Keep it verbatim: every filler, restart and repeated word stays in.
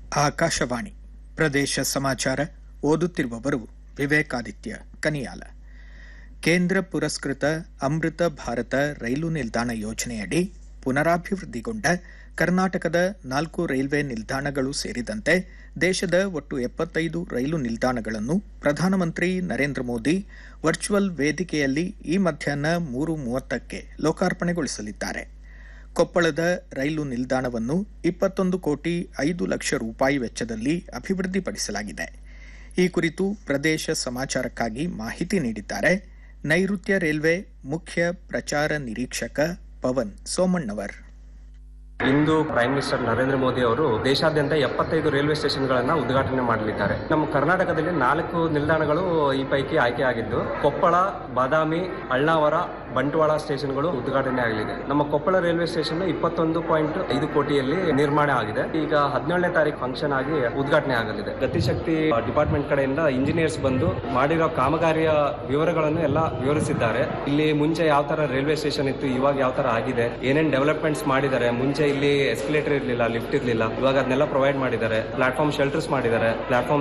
ಆಕಾಶವಾಣಿ ಪ್ರದೇಶ ಸಮಾಚಾರ ಓದುತ್ತಿರುವವರು ವಿವೇಕಾದಿತ್ಯ ಕನಿಯಾಲ. ಕೇಂದ್ರ ಪುರಸ್ಕೃತ ಅಮೃತ ಭಾರತ ರೈಲು ನಿಲ್ದಾಣ ಯೋಜನೆಯಡಿ ಪುನರಾಭಿವೃದ್ಧಿಗೊಂಡ ಕರ್ನಾಟಕದ ನಾಲ್ಕು ರೈಲ್ವೆ ನಿಲ್ದಾಣಗಳು ಸೇರಿದಂತೆ ದೇಶದ ಒಟ್ಟು ಎಪ್ಪತ್ತೈದು ರೈಲು ನಿಲ್ದಾಣಗಳನ್ನು ಪ್ರಧಾನಮಂತ್ರಿ ನರೇಂದ್ರ ಮೋದಿ ವರ್ಚುವಲ್ ವೇದಿಕೆಯಲ್ಲಿ ಈ ಮಧ್ಯಾಹ್ನ ಮೂರು ಮೂವತ್ತಕ್ಕೆ ಲೋಕಾರ್ಪಣೆಗೊಳಿಸಲಿದ್ದಾರೆ. ಕೊಪ್ಪಳದ ರೈಲು ನಿಲ್ದಾಣವನ್ನು ಇಪ್ಪತ್ತೊಂದು ಕೋಟಿ ಐದು ಲಕ್ಷ ರೂಪಾಯಿ ವೆಚ್ಚದಲ್ಲಿ ಅಭಿವೃದ್ಧಿಪಡಿಸಲಾಗಿದೆ. ಈ ಕುರಿತು ಪ್ರದೇಶ ಸಮಾಚಾರಕ್ಕಾಗಿ ಮಾಹಿತಿ ನೀಡಿದ್ದಾರೆ ನೈಋತ್ಯ ರೈಲ್ವೆ ಮುಖ್ಯ ಪ್ರಚಾರ ನಿರೀಕ್ಷಕ ಪವನ್ ಸೋಮಣ್ಣವರ್. ಇಂದು ಪ್ರೈಮ್ ಮಿನಿಸ್ಟರ್ ನರೇಂದ್ರ ಮೋದಿ ಅವರು ದೇಶಾದ್ಯಂತ ಎಪ್ಪತ್ತೈದು ರೈಲ್ವೆ ಸ್ಟೇಷನ್ಗಳನ್ನು ಉದ್ಘಾಟನೆ ಮಾಡಲಿದ್ದಾರೆ. ನಮ್ಮ ಕರ್ನಾಟಕದಲ್ಲಿ ನಾಲ್ಕು ನಿಲ್ದಾಣಗಳು ಈ ಪೈಕಿ ಆಯ್ಕೆಯಾಗಿದ್ದು, ಕೊಪ್ಪಳ, ಬಾದಾಮಿ, ಅಳ್ನಾವರ, ಬಂಟ್ವಾಳ ಸ್ಟೇಷನ್ಗಳು ಉದ್ಘಾಟನೆ ಆಗಲಿದೆ. ನಮ್ಮ ಕೊಪ್ಪಳ ರೈಲ್ವೆ ಸ್ಟೇಷನ್ ಇಪ್ಪತ್ತೊಂದು ಪಾಯಿಂಟ್ ಐದು ಕೋಟಿಯಲ್ಲಿ ನಿರ್ಮಾಣ ಆಗಿದೆ. ಈಗ ಹದಿನೇಳನೇ ತಾರೀಕು ಫಂಕ್ಷನ್ ಆಗಿ ಉದ್ಘಾಟನೆ ಆಗಲಿದೆ. ಗತಿಶಕ್ತಿ ಡಿಪಾರ್ಟ್ಮೆಂಟ್ ಕಡೆಯಿಂದ ಇಂಜಿನಿಯರ್ಸ್ ಬಂದು ಮಾಡಿರೋ ಕಾಮಗಾರಿಯ ವಿವರಗಳನ್ನು ಎಲ್ಲ ವಿವರಿಸಿದ್ದಾರೆ. ಇಲ್ಲಿ ಮುಂಚೆ ಯಾವ ತರ ರೈಲ್ವೆ ಸ್ಟೇಷನ್ ಇತ್ತು, ಇವಾಗ ಯಾವ ತರ ಆಗಿದೆ, ಏನೇನು ಡೆವಲಪ್ಮೆಂಟ್ಸ್ ಮಾಡಿದ್ದಾರೆ. ಮುಂಚೆ ಇಲ್ಲಿ ಎಸ್ಕಲೇಟರ್ ಇರಲಿಲ್ಲ, ಲಿಫ್ಟ್ ಇರಲಿಲ್ಲ, ಇವಾಗ ಅದನ್ನೆಲ್ಲ ಪ್ರೊವೈಡ್ ಮಾಡಿದ್ದಾರೆ. ಪ್ಲಾಟ್ಫಾರ್ಮ್ ಶೆಲ್ಟರ್ಸ್ ಮಾಡಿದ್ದಾರೆ, ಪ್ಲಾಟ್ಫಾರ್ಮ್